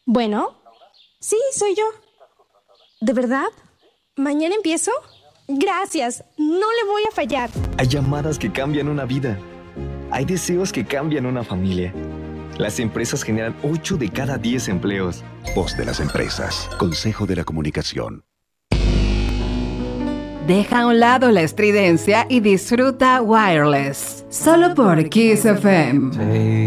Bueno, sí, soy yo. ¿De verdad? ¿Mañana empiezo? Gracias, no le voy a fallar. Hay llamadas que cambian una vida. Hay deseos que cambian una familia. Las empresas generan 8 de cada 10 empleos. Voz de las empresas. Consejo de la Comunicación. Deja a un lado la estridencia y disfruta Wireless. Solo por Kiss FM.